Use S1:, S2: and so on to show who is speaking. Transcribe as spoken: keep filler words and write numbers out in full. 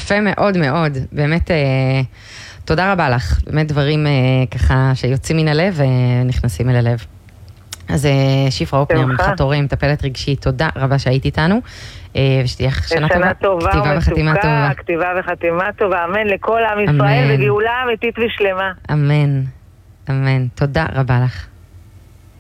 S1: יפה מאוד מאוד, באמת תודה רבה לך, באמת דברים ככה שיוצאים מן הלב ונכנסים אל הלב. אז שפרה אופנר, מנחת הורים, מטפלת רגשית, תודה רבה שהיית איתנו, ושתהיה שנה טובה,
S2: כתיבה וחתימה טובה. כתיבה וחתימה טובה, אמן לכל עם ישראל וגאולה אמיתית ושלמה.
S1: אמן, אמן, תודה רבה לך.